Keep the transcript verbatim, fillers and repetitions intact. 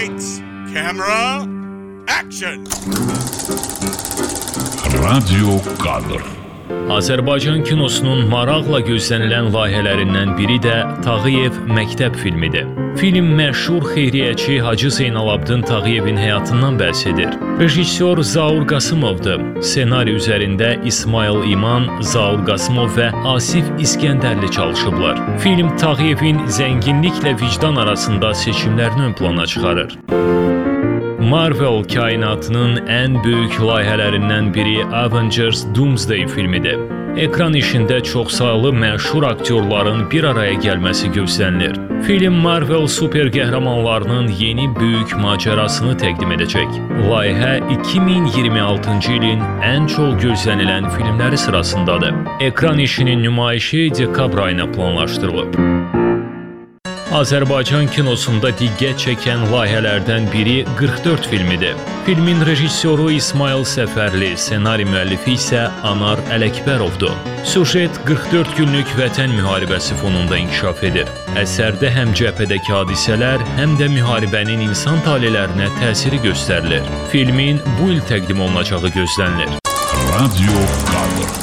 Lights, camera, action! Radio Kadr. Azərbaycan kinosunun maraqla gözlənilən layihələrindən biri də Tağıyev məktəb filmidir. Film məşhur xeyriyyəçi Hacı Zeynalabdin Tağıyevin həyatından bəhs edir. Rejissor Zaur Qasımovdur. Ssenari üzərində İsmail İman, Zaur Qasımov və Asif İskəndərli çalışıblar. Film Tağıyevin zənginliklə vicdan arasında seçimlərini ön plana çıxarır. Marvel kainatının ən böyük layihələrindən biri Avengers Doomsday filmidir. Ekran işində çoxsaylı məşhur aktyorların bir araya gəlməsi gözlənilir. Film Marvel super qəhrəmanlarının yeni böyük macərasını təqdim edəcək. Layihə iki min iyirmi altıncı ilin ən çox gözlənilən filmləri sırasındadır. Ekran işinin nümayişi dekabr ayına planlaşdırılıb. Azərbaycan kinosunda diqqət çəkən layihələrdən biri qırx dörd filmidir. Filmin rejissoru İsmail Səfərli, ssenari müəllifi isə Anar Ələkbərovdur. Süjet qırx dörd günlük vətən müharibəsi fonunda inkişaf edir. Əsərdə həm cəbhədəki hadisələr, həm də müharibənin insan talelərinə təsiri göstərilir. Filmin bu il təqdim olunacağı gözlənilir. Radio Kadr.